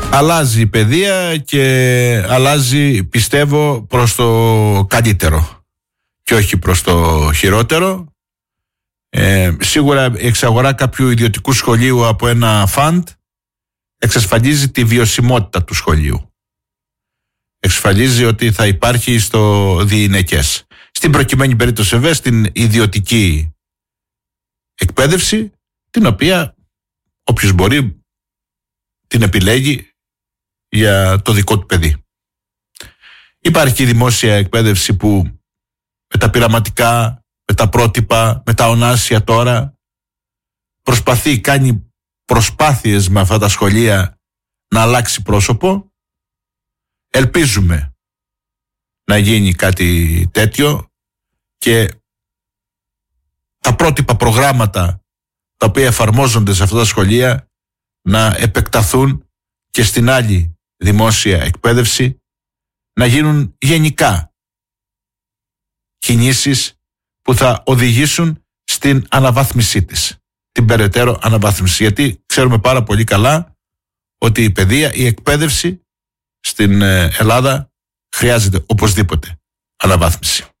Αλλάζει η παιδεία και αλλάζει, πιστεύω, προς το καλύτερο και όχι προς το χειρότερο. Σίγουρα η εξαγορά κάποιου ιδιωτικού σχολείου από ένα φαντ εξασφαλίζει τη βιωσιμότητα του σχολείου. Εξασφαλίζει ότι θα υπάρχει στο διηνεκές. Στην προκειμένη περίπτωση βέβαια στην ιδιωτική εκπαίδευση, την οποία όποιος μπορεί την επιλέγει για το δικό του παιδί. Υπάρχει και η δημόσια εκπαίδευση που με τα πειραματικά, με τα πρότυπα, με τα ονάσια τώρα προσπαθεί, κάνει προσπάθειες με αυτά τα σχολεία να αλλάξει πρόσωπο. Ελπίζουμε να γίνει κάτι τέτοιο και τα πρότυπα προγράμματα τα οποία εφαρμόζονται σε αυτά τα σχολεία να επεκταθούν και στην άλλη δημόσια εκπαίδευση, να γίνουν γενικά κινήσεις που θα οδηγήσουν στην αναβάθμισή της, την περαιτέρω αναβάθμιση. Γιατί ξέρουμε πάρα πολύ καλά ότι η παιδεία, η εκπαίδευση στην Ελλάδα χρειάζεται οπωσδήποτε αναβάθμιση.